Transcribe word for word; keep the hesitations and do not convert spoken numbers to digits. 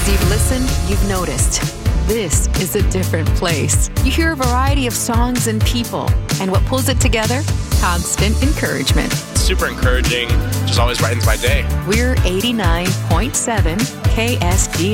As you've listened, you've noticed. This is a different place. You hear a variety of songs and people, and what pulls it together? Constant encouragement. Super encouraging, just always brightens my day. We're eighty-nine point seven K S D